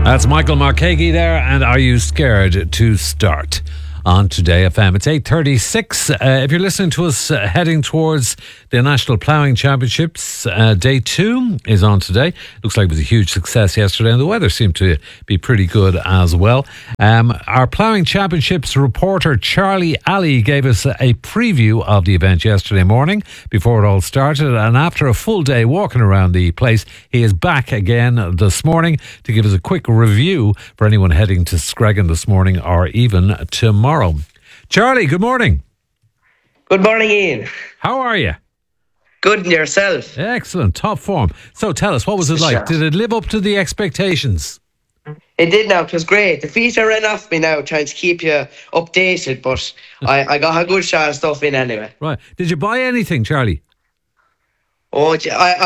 That's Michael Markegi there, and Are You Scared to Start? On Today FM. It's 8:36. If you're listening to us heading towards the National Ploughing Championships, day 2 is on today. Looks like it was a huge success yesterday, and the weather seemed to be pretty good as well. Our Ploughing Championships reporter Charlie Alley gave us a preview of the event yesterday morning before it all started, and after a full day walking around the place, he is back again this morning to give us a quick review for anyone heading to Screggan this morning or even tomorrow. Charlie, good morning. Good morning, Ian. How are you? Good, and yourself? Excellent, top form. So tell us, what was it like? Did it live up to the expectations? It did now, it was great. The feet are ran off me now, trying to keep you updated, but I got a good shot of stuff in anyway. Right. Did you buy anything, Charlie? Oh,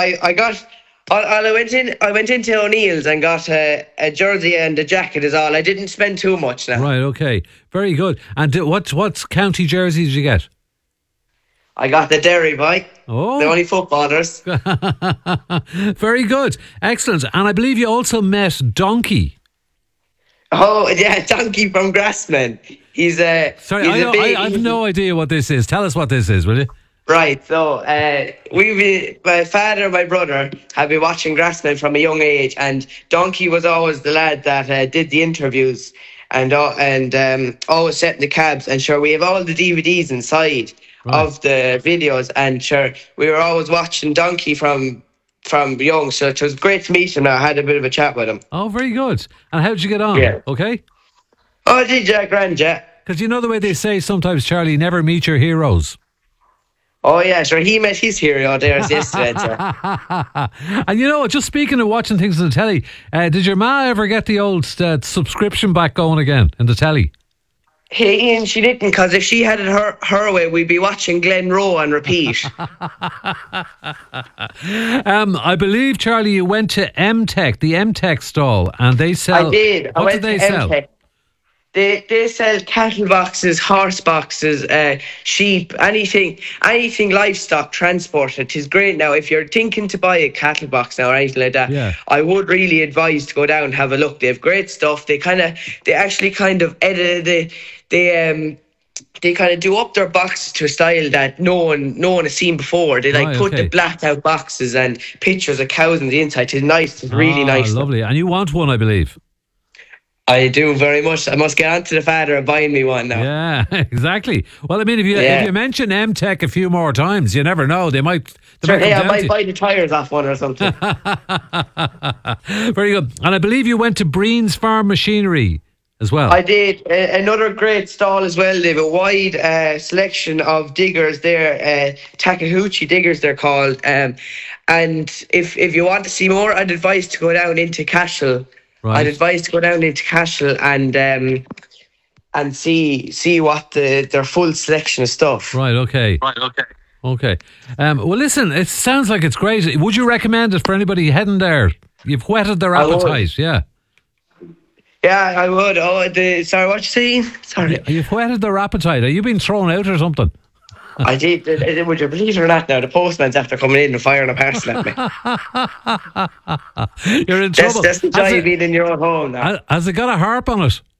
I went into O'Neill's and got a jersey and a jacket is all. I didn't spend too much now. Right, okay. Very good. And what county jersey did you get? I got the Derry boy. Oh. The only footballers. Very good. Excellent. And I believe you also met Donkey. Oh, yeah, Donkey from Grassman. He's a... Sorry, I have no idea what this is. Tell us what this is, will you? Right, so my father and my brother have been watching Grassman from a young age, and Donkey was always the lad that did the interviews and always set in the cabs. And sure, we have all the DVDs inside of the videos, and sure, we were always watching Donkey from young. So it was great to meet him. I had a bit of a chat with him. Oh, very good. And how did you get on? Yeah. Okay. Oh, did you, grand, yeah? Because you know the way they say sometimes, Charlie, never meet your heroes. Oh, yeah, sure. He met his hero there yesterday. And you know, just speaking of watching things on the telly, did your ma ever get the old subscription back going again in the telly? Hey, Ian, she didn't, because if she had it her way, we'd be watching Glen Rowe on repeat. I believe, Charlie, you went to M-Tech, the M-Tech stall, and they sell... I did. What did they sell? M-Tech. They sell cattle boxes, horse boxes, sheep, anything livestock transport. It is great now. If you're thinking to buy a cattle box now or anything like that, I would really advise to go down and have a look. They have great stuff. They actually kind of edit they kind of do up their boxes to a style that no one has seen before. They put the blacked out boxes and pictures of cows on the inside. It's nice. It's really nice. Lovely. And you want one, I believe. I do very much. I must get on to the father and buying me one now. Yeah, exactly. Well, I mean, if you mention M-Tech a few more times, you never know. They might... I might buy the tyres off one or something. Very good. And I believe you went to Breen's Farm Machinery as well. I did. Another great stall as well. They have a wide selection of diggers there. Takahouchi diggers, they're called. And if you want to see more, I'd advise to go down into Cashel. Right. I'd advise to go down into Cashel and see what their full selection of stuff. Right, okay. Okay. Well, listen, it sounds like it's great. Would you recommend it for anybody heading there? You've whetted their appetite, yeah. Yeah, I would. Sorry, what you saying? Sorry. You've whetted their appetite. Are you being thrown out or something? I did. Would you believe it or not now, the postman's after coming in and firing a parcel at me. You're in trouble. That's the joy of being in your own home now. Has it got a harp on it?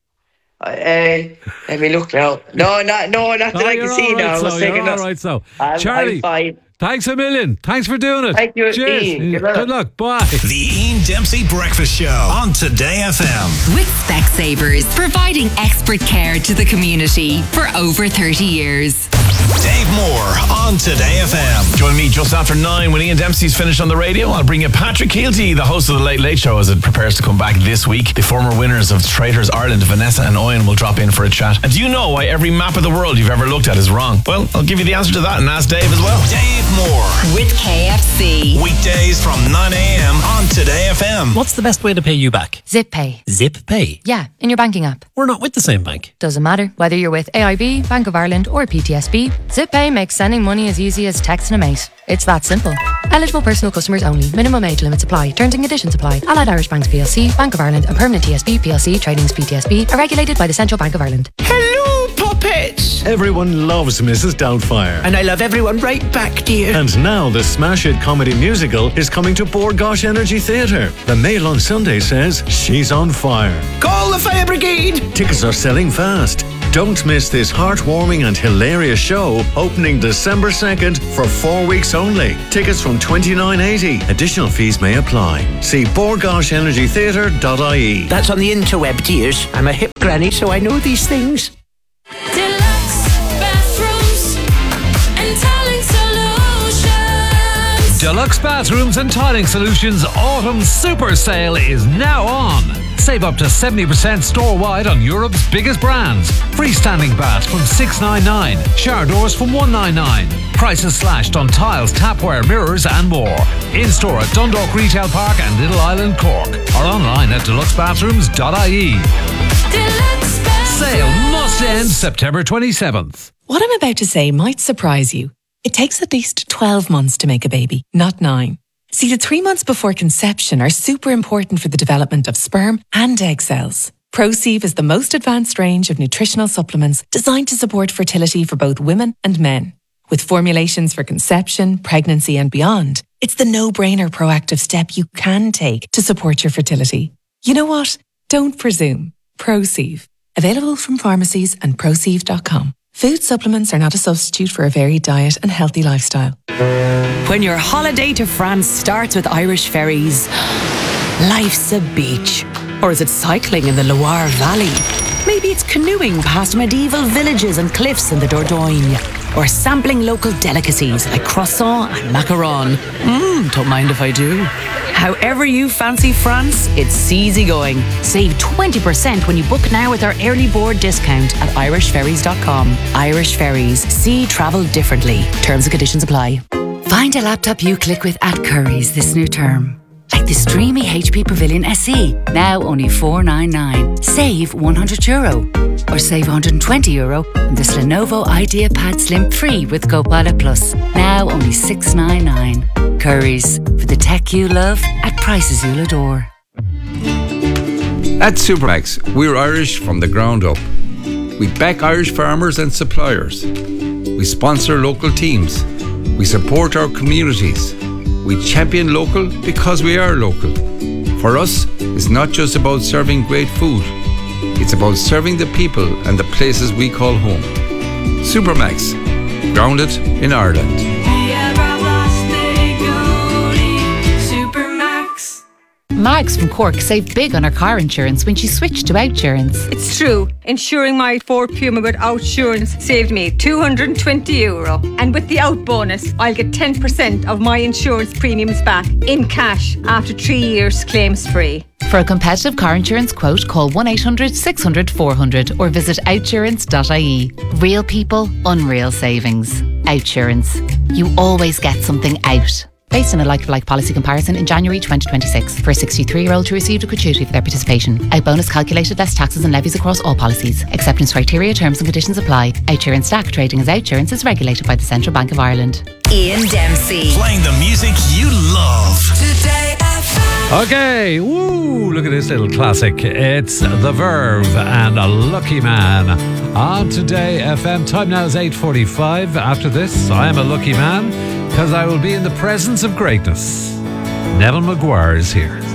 Let me look now. No, not that I can see now. I was thinking all right, so. Charlie, I'm fine. Thanks a million. Thanks for doing it. Thank you, Cheers. Ian. Good luck. Bye. The Ian Dempsey Breakfast Show on Today FM. With Specsavers, providing expert care to the community for over 30 years. Dave Moore on Today FM. Join me just after 9 when Ian Dempsey's finished on the radio. I'll bring you Patrick Keelty, the host of the Late Late Show, as it prepares to come back this week. The former winners of Traitors Ireland, Vanessa and Owen, will drop in for a chat. And do you know why every map of the world you've ever looked at is wrong? Well, I'll give you the answer to that and ask Dave as well. Dave Moore. With KFC. Weekdays from 9 a.m. on Today FM. What's the best way to pay you back? Zip Pay. Zip Pay? Yeah, in your banking app. We're not with the same bank. Doesn't matter whether you're with AIB, Bank of Ireland or PTSB. Zip Pay makes sending money as easy as texting a mate. It's that simple. Eligible personal customers only. Minimum age limits apply. Terms and conditions apply. Allied Irish Banks PLC, Bank of Ireland and Permanent TSB PLC Tradings PTSB are regulated by the Central Bank of Ireland. Hello, puppets! dears. Everyone loves Mrs. Doubtfire. And I love everyone right back, dear. And now the Smash It comedy musical is coming to Bord Gáis Energy Theatre. The Mail on Sunday says she's on fire. Call the fire brigade! Tickets are selling fast. Don't miss this heartwarming and hilarious show opening December 2nd for 4 weeks only. Tickets from $29.80. Additional fees may apply. See bordgaishenergytheatre.ie. That's on the interweb, dears. I'm a hip granny, so I know these things. Deluxe bathrooms and tiling solutions. Deluxe Bathrooms and Tiling Solutions Autumn Super Sale is now on. Save up to 70% store-wide on Europe's biggest brands. Freestanding baths from $699. Shower doors from $199. Prices slashed on tiles, tapware, mirrors and more. In-store at Dundalk Retail Park and Little Island, Cork. Or online at deluxebathrooms.ie. Deluxe bathrooms. Sale must end September 27th. What I'm about to say might surprise you. It takes at least 12 months to make a baby, not 9. See, the 3 months before conception are super important for the development of sperm and egg cells. ProSieve is the most advanced range of nutritional supplements designed to support fertility for both women and men. With formulations for conception, pregnancy and beyond, it's the no-brainer proactive step you can take to support your fertility. You know what? Don't presume. ProSieve. Available from pharmacies and ProSieve.com. Food supplements are not a substitute for a varied diet and healthy lifestyle. When your holiday to France starts with Irish ferries, life's a beach. Or is it cycling in the Loire Valley? Maybe it's canoeing past medieval villages and cliffs in the Dordogne. Or sampling local delicacies like croissant and macaron. Don't mind if I do. However you fancy France, it's easygoing. Save 20% when you book now with our early board discount at irishferries.com. Irish Ferries. See travel differently. Terms and conditions apply. Find a laptop you click with at Curry's this new term. Like the Streamy HP Pavilion SE, now only $499. Save €100. Or save €120 on this Lenovo IdeaPad Slim 3 with Copilot Plus, now only $699. Curry's, for the tech you love at prices you'll adore. At Supermax, we're Irish from the ground up. We back Irish farmers and suppliers. We sponsor local teams. We support our communities. We champion local because we are local. For us, it's not just about serving great food. It's about serving the people and the places we call home. Supermax, grounded in Ireland. Mags from Cork saved big on her car insurance when she switched to Outsurance. It's true. Insuring my Ford Puma with Outsurance saved me €220. And with the Out bonus, I'll get 10% of my insurance premiums back in cash after 3 years claims free. For a competitive car insurance quote, call 1-800-600-400 or visit outsurance.ie. Real people, unreal savings. Outsurance. You always get something out. Based on a like-for-like policy comparison in January 2026 for a 63-year-old who received a gratuity for their participation. Out bonus calculated less taxes and levies across all policies. Acceptance criteria, terms and conditions apply. Outsurance Stack trading as Outsurance is regulated by the Central Bank of Ireland. Ian Dempsey. Playing the music you love. Today FM. Okay, woo, look at this little classic. It's The Verve and A Lucky Man on Today FM. Time now is 8:45. After this, I am a lucky man because I will be in the presence of greatness. Neville Maguire is here.